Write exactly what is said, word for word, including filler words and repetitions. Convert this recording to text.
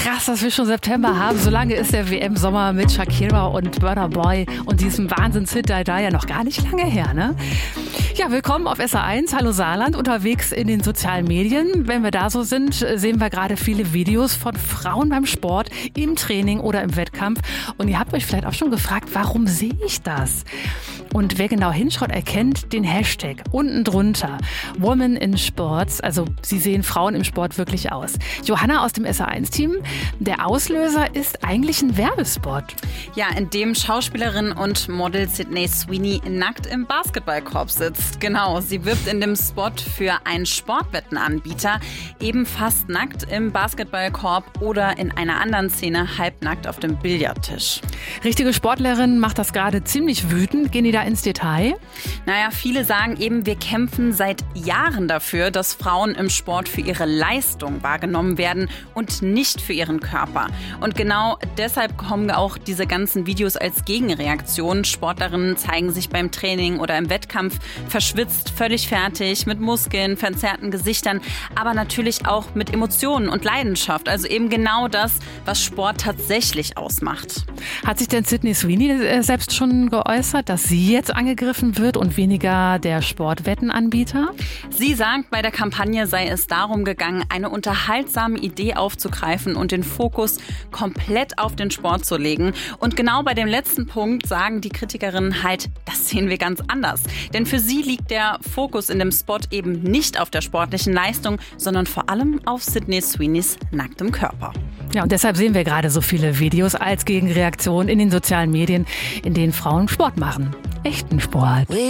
Krass, dass wir schon September haben. So lange ist der W M-Sommer mit Shakira und Burna Boy und diesem Wahnsinnshit da ja noch gar nicht lange her, ne? Ja, willkommen auf S R eins. Hallo Saarland, unterwegs in den sozialen Medien. Wenn wir da so sind, sehen wir gerade viele Videos von Frauen beim Sport, im Training oder im Wettkampf. Und ihr habt euch vielleicht auch schon gefragt, warum sehe ich das? Und wer genau hinschaut, erkennt den Hashtag unten drunter. Women in Sports, also sie sehen Frauen im Sport wirklich aus. Johanna aus dem S R eins-Team, der Auslöser ist eigentlich ein Werbespot. Ja, in dem Schauspielerin und Model Sydney Sweeney nackt im Basketballkorb sitzt. Genau, sie wirbt in dem Spot für einen Sportwettenanbieter, eben fast nackt im Basketballkorb oder in einer anderen Szene halbnackt auf dem Billardtisch. Richtige Sportlerin macht das gerade ziemlich wütend. Gehen die da ins Detail? Naja, viele sagen eben, wir kämpfen seit Jahren dafür, dass Frauen im Sport für ihre Leistung wahrgenommen werden und nicht für ihren Körper. Und genau deshalb kommen auch diese ganzen Videos als Gegenreaktion. Sportlerinnen zeigen sich beim Training oder im Wettkampf verschwitzt, völlig fertig, mit Muskeln, verzerrten Gesichtern, aber natürlich auch mit Emotionen und Leidenschaft. Also eben genau das, was Sport tatsächlich ausmacht. Hat sich denn Sydney Sweeney selbst schon geäußert, dass sie jetzt angegriffen wird und weniger der Sportwettenanbieter? Sie sagt, bei der Kampagne sei es darum gegangen, eine unterhaltsame Idee aufzugreifen und den Fokus komplett auf den Sport zu legen. Und genau bei dem letzten Punkt sagen die Kritikerinnen halt, das sehen wir ganz anders. Denn für sie liegt der Fokus in dem Spot eben nicht auf der sportlichen Leistung, sondern vor allem auf Sydney Sweeneys nacktem Körper. Ja, und deshalb sehen wir gerade so viele Videos als Gegenreaktion in den sozialen Medien, in denen Frauen Sport machen. Echten Sport.